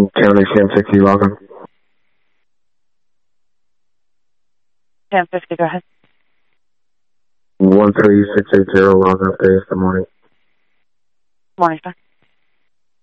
County CM60 login. CM60, go ahead. 13680 login update. Good morning. Morning, sir.